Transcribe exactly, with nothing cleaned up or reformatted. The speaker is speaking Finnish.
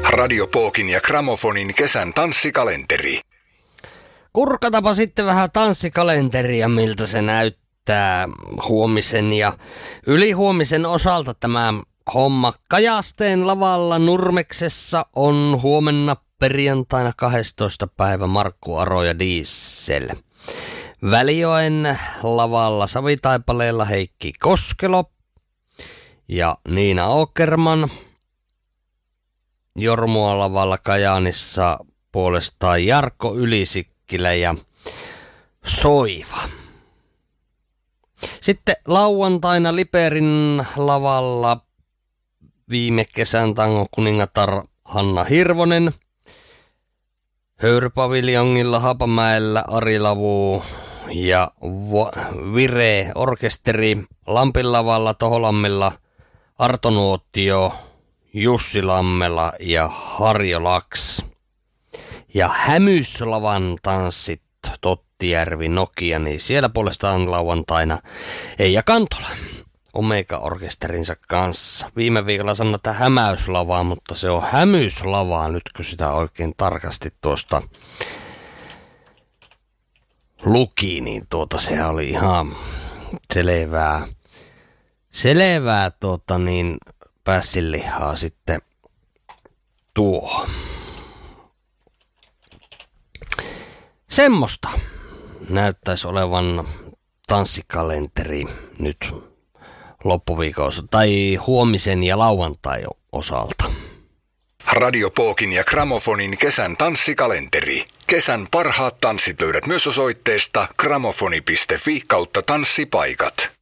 Radio Pookin ja Gramofonin kesän tanssikalenteri. Kurkatapa sitten vähän tanssikalenteria, miltä se näyttää huomisen ja ylihuomisen osalta tämä homma. Kajasteen lavalla Nurmeksessa on huomenna perjantaina kahdestoista päivä Markku Aro ja Diesel. Välijoen lavalla Savitaipaleella Heikki Koskelo ja Niina Åkerman. Jormua lavalla Kajaanissa puolestaan Jarkko Ylisikkilä ja Soiva. Sitten lauantaina Liperin lavalla viime kesän tangon kuningatar Hanna Hirvonen. Höyrypaviljongilla Haapamäellä Ari Lavu ja Vire orkesteri. Lampin lavalla Toholammilla Arto Nuottio, Jussi Lammela ja Harjo Laks. Ja Hämyslavan tanssit Tottijärvi Nokia, niin siellä puolestaan lauantaina Eija Kantola Omega-orkesterinsa kanssa. Viime viikolla sanoin, että hämäyslavaa, mutta se on hämyslavaa nyt, kun sitä oikein tarkasti tuosta luki, niin tuota se oli ihan selvää, selvää tuota niin pässinlihaa sitten tuo. Semmosta näyttäisi olevan tanssikalenteri nyt loppuviikossa tai huomisen ja lauantai osalta. Radio Pookin ja Gramofonin kesän tanssikalenteri. Kesän parhaat tanssit löydät myös osoitteesta gramofoni piste fi kautta tanssipaikat.